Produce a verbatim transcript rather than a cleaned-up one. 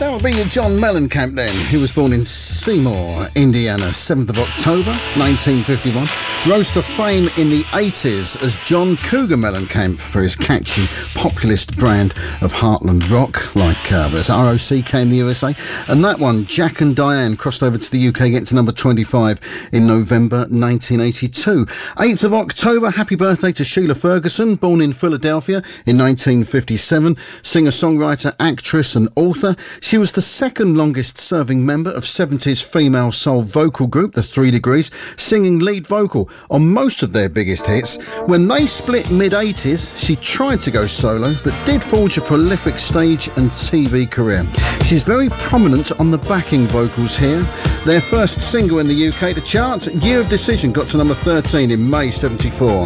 That would be John Mellencamp then, who was born in Seymour, Indiana, seventh of October, nineteen fifty-one. Rose to fame in the eighties as John Cougar Mellencamp for his catchy populist brand of Heartland rock, like uh, there's R O C K in the U S A. And that one, Jack and Diane, crossed over to the U K, getting to number twenty-five in November nineteen eighty-two. eighth of October, happy birthday to Sheila Ferguson, born in Philadelphia in nineteen fifty-seven. Singer-songwriter, actress and author. She was the second longest serving member of seventies female soul vocal group, The Three Degrees, singing lead vocal on most of their biggest hits. When they split mid-eighties, she tried to go solo, but did forge a prolific stage and T V career. She's very prominent on the backing vocals here. Their first single in the U K to chart, Year of Decision, got to number thirteen in May seventy-four.